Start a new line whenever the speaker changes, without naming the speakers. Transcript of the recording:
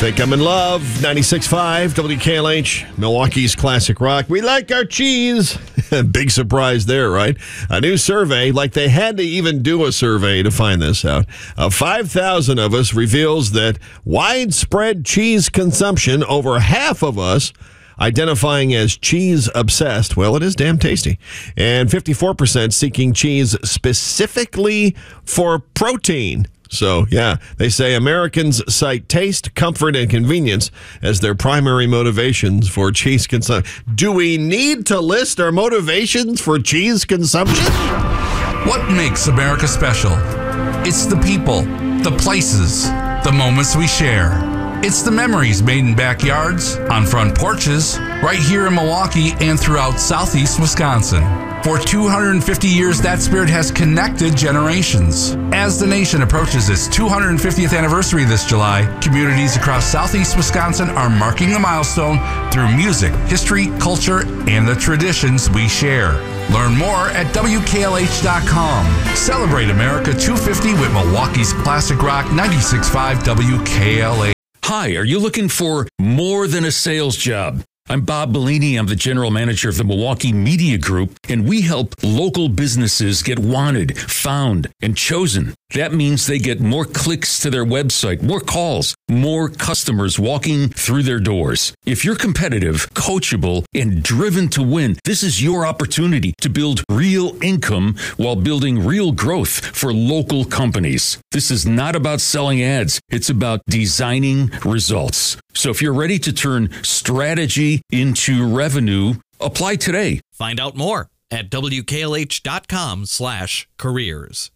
Think I'm in Love, 96.5 WKLH, Milwaukee's classic rock. We like our cheese. Big surprise there, right? A new survey, like they had to even do a survey to find this out. 5,000 of us reveals that widespread cheese consumption, over half of us identifying as cheese obsessed. Well, it is damn tasty. And 54% seeking cheese specifically for protein. So, yeah, they say Americans cite taste, comfort, and convenience as their primary motivations for cheese consumption. Do we need to list our motivations for cheese consumption?
What makes America special? It's the people, the places, the moments we share. It's the memories made in backyards, on front porches, right here in Milwaukee and throughout southeast Wisconsin. For 250 years, that spirit has connected generations. As the nation approaches its 250th anniversary this July, communities across southeast Wisconsin are marking the milestone through music, history, culture, and the traditions we share. Learn more at WKLH.com. Celebrate America 250 with Milwaukee's classic rock 96.5 WKLH.
Hi, are you looking for more than a sales job? I'm Bob Bellini. I'm the general manager of the Milwaukee Media Group, and we help local businesses get wanted, found, and chosen. That means they get more clicks to their website, more calls, more customers walking through their doors. If you're competitive, coachable, and driven to win, this is your opportunity to build real income while building real growth for local companies. This is not about selling ads. It's about designing results. So if you're ready to turn strategy into revenue, apply today.
Find out more at WKLH.com/careers.